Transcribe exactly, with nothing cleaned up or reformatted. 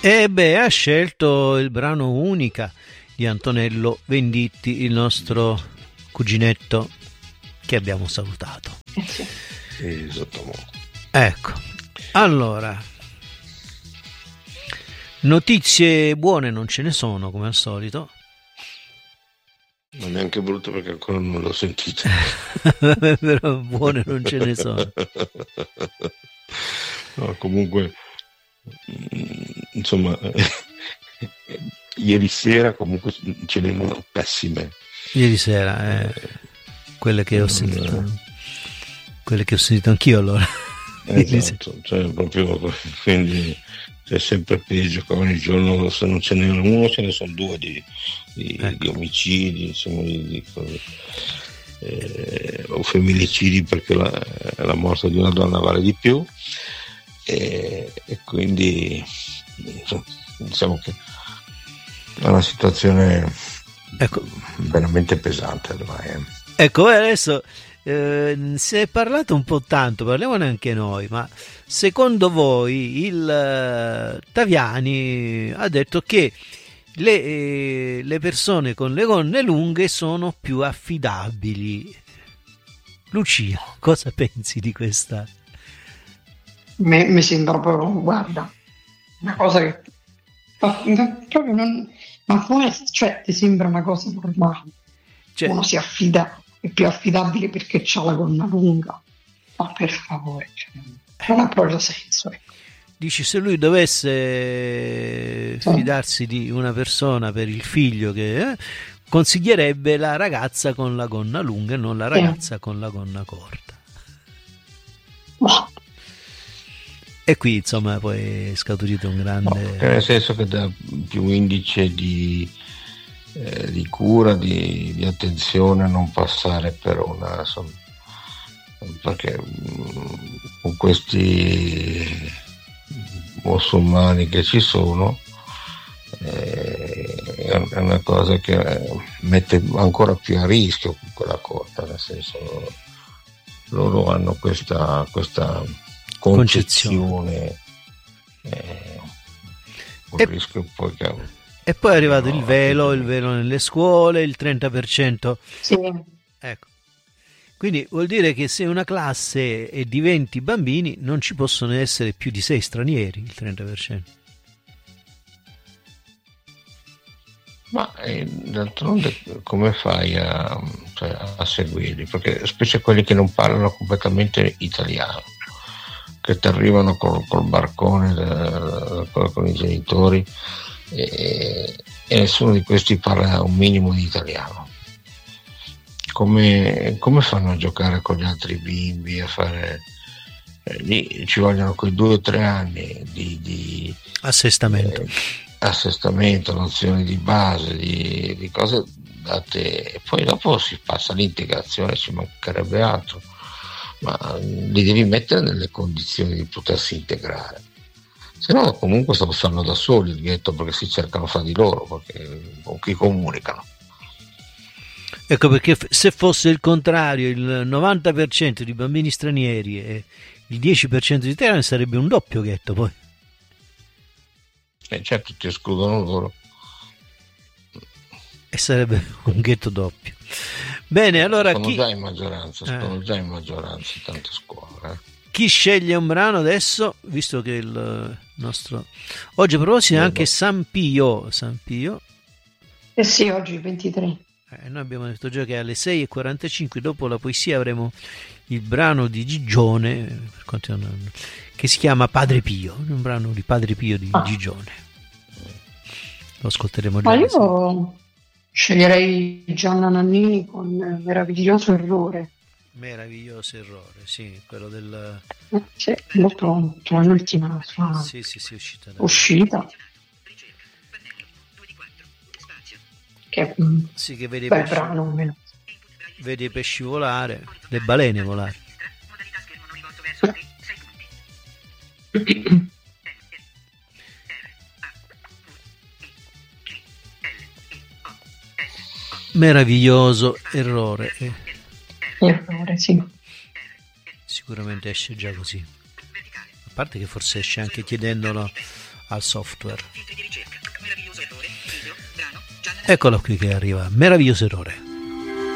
E beh, ha scelto il brano Unica di Antonello Venditti, il nostro cuginetto che abbiamo salutato. Eh sì. Esattamente. Ecco, allora, notizie buone non ce ne sono come al solito. Ma neanche brutto perché ancora non l'ho sentito. Però buone non ce ne sono. No, comunque, insomma, ieri sera comunque ce ne erano pessime. Ieri sera, eh, quelle che ho sentito, quelle che ho sentito anch'io allora. Esatto, cioè proprio, quindi c'è sempre peggio, ogni giorno se non ce n'è uno ce ne sono due di, di, ecco. di omicidi, insomma, di, di eh, o femminicidi, perché la, la morte di una donna vale di più, e, e quindi diciamo che è una situazione, ecco, veramente pesante ormai. Eh. Ecco, adesso eh, si è parlato un po' tanto, parliamone anche noi, ma secondo voi il uh, Taviani ha detto che le, eh, le persone con le gonne lunghe sono più affidabili. Lucia, cosa pensi di questa? Me, mi sembra proprio, guarda, una cosa che proprio non, ma come, cioè ti sembra una cosa normale? Cioè, uno si affida, è più affidabile perché c'ha la gonna lunga, ma per favore, cioè, non ha proprio senso. Ecco. Dici, se lui dovesse sì. fidarsi di una persona per il figlio, che eh, consiglierebbe la ragazza con la gonna lunga e non la ragazza sì. con la gonna corta. Ma e qui insomma poi è scaturito un grande, no, nel senso che dà più indice di, eh, di cura, di, di attenzione a non passare per una, insomma, perché mh, con questi musulmani che ci sono eh, è una cosa che mette ancora più a rischio quella corta, nel senso loro hanno questa questa concezione, eh, un e, rischio poi che, e poi è arrivato no, il velo il velo nelle scuole, il trenta per cento sì. Ecco, quindi vuol dire che se una classe è di venti bambini non ci possono essere più di sei stranieri, il trenta per cento. Ma eh, d'altronde come fai a, cioè, a seguirli? Perché specie quelli che non parlano completamente italiano, che ti arrivano col, col barcone da, da, con i genitori e, e nessuno di questi parla un minimo di italiano. Come, come fanno a giocare con gli altri bimbi, a fare eh, lì ci vogliono quei due o tre anni di, di assestamento. Eh, assestamento, nozioni di base, di, di cose date, e poi dopo si passa all'integrazione, ci mancherebbe altro, ma li devi mettere nelle condizioni di potersi integrare, se no comunque se lo fanno da soli il ghetto, perché si cercano fra di loro, perché con chi comunicano. Ecco perché se fosse il contrario, il novanta per cento di bambini stranieri e il dieci per cento di italiani, sarebbe un doppio ghetto poi. E certo ti escludono loro. E sarebbe un ghetto doppio. Bene, allora sono chi... già in maggioranza, sono eh. già in maggioranza in tante scuole. Eh. Chi sceglie un brano adesso, visto che il nostro... Oggi a proposito è anche San Pio. San Pio. Eh sì, oggi il ventitré. Eh, noi abbiamo detto già che alle sei e quarantacinque dopo la poesia avremo il brano di Gigione, per continuare, che si chiama Padre Pio, un brano di Padre Pio di ah. Gigione. Lo ascolteremo già. Ma io sceglierei Gianna Nannini con Meraviglioso Errore. Meraviglioso Errore, sì, quello del... Eh, sì, molto, cioè, l'ultima sua sì, sì, sì, uscita. Da... uscita. Che, sì, che vede, beh, pesci, brano, vede i pesci volare, le balene volare. Meraviglioso Errore. Errore, sì. Sicuramente esce già così. A parte che forse esce anche chiedendolo al software. Eccolo qui che arriva, meraviglioso errore.